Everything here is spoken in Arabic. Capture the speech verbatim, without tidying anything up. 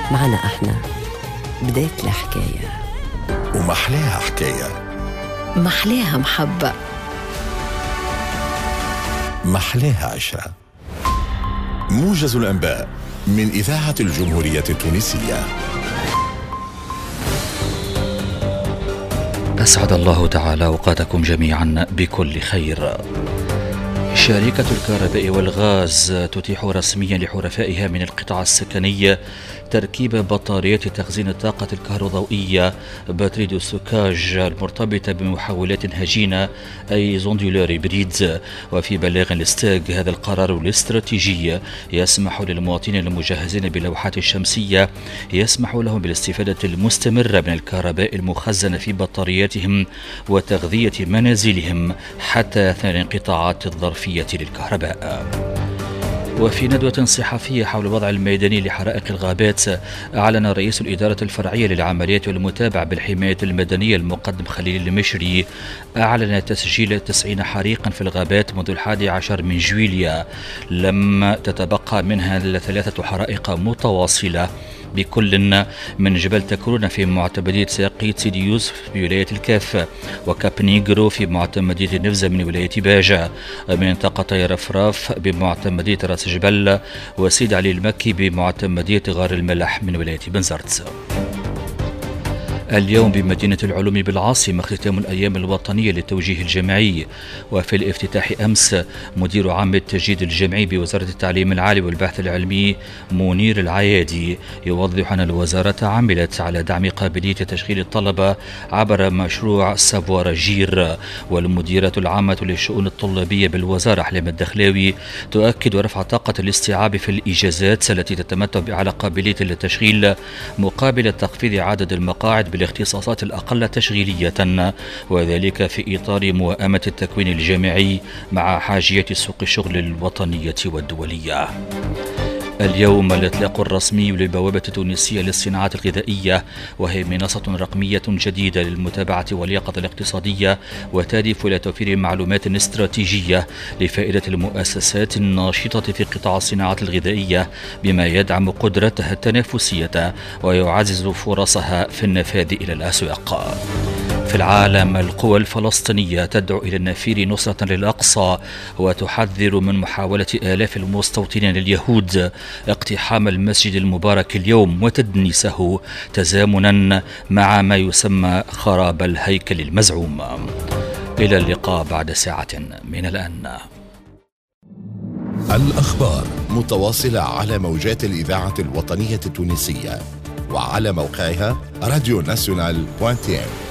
معنا احنا بداية الحكاية، ومحلاها حكاية، محلاها محبة، محلاها عشرة. موجز الأنباء من إذاعة الجمهورية التونسية. أسعد الله تعالى أوقاتكم جميعا بكل خير. شركة الكهرباء والغاز تتيح رسميا لحرفائها من القطاع السكني تركيب بطاريات تخزين الطاقة الكهروضوئية باتري دو ستوكاج المرتبطة بمحولات هجينة أي زوندولور هيبريد. وفي بلاغ الاستاغ، هذا القرار الاستراتيجي يسمح للمواطنين المجهزين بلوحات الشمسية يسمح لهم بالاستفادة المستمرة من الكهرباء المخزنة في بطارياتهم وتغذية منازلهم حتى أثناء الانقطاعات الظرفية للكهرباء. وفي ندوة صحفية حول الوضع الميداني لحرائق الغابات، أعلن رئيس الإدارة الفرعية للعمليات والمتابعة بالحماية المدنية المقدم خليل المشري أعلن تسجيل تسعين حريقا في الغابات منذ الحادي عشر من جويليا، لم تتبقى منها إلا ثلاثة حرائق متواصلة بكل من جبل تكرونة في معتمدية ساقيت سيدي يوسف في ولاية الكاف، وكاب نيغرو في معتمدية نفزة من ولاية باجة، منطقة رفراف بمعتمدية راس جبل، وسيد علي المكي بمعتمدية غار الملح من ولاية بنزرت. اليوم بمدينة العلوم بالعاصمة اختتام الأيام الوطنية للتوجيه الجامعي. وفي الافتتاح أمس، مدير عام التجديد الجامعي بوزارة التعليم العالي والبحث العلمي منير العيادي يوضح أن الوزارة عملت على دعم قابلية تشغيل الطلبة عبر مشروع سافوار جير. والمديرة العامة للشؤون الطلابية بالوزارة أحلام الدخلاوي تؤكد رفع طاقة الاستيعاب في الإجازات التي تتمتع بأعلى قابلية للتشغيل مقابل تخفيض عدد المقاعد بالاختصاصات الأقل تشغيلية، وذلك في إطار موائمة التكوين الجامعي مع حاجية سوق الشغل الوطنية والدولية. اليوم الإطلاق الرسمي للبوابة التونسية للصناعات الغذائية، وهي منصة رقمية جديدة للمتابعة واليقظة الاقتصادية وتهدف إلى توفير معلومات استراتيجية لفائدة المؤسسات الناشطة في قطاع الصناعات الغذائية، بما يدعم قدرتها التنافسية ويعزز فرصها في النفاذ إلى الأسواق. في العالم، القوى الفلسطينية تدعو إلى النفير نصرة للأقصى وتحذر من محاولة آلاف المستوطنين اليهود اقتحام المسجد المبارك اليوم وتدنيسه تزامنا مع ما يسمى خراب الهيكل المزعوم. إلى اللقاء بعد ساعة من الآن. الأخبار متواصلة على موجات الإذاعة الوطنية التونسية وعلى موقعها راديو ناسيونال دوت تي إم.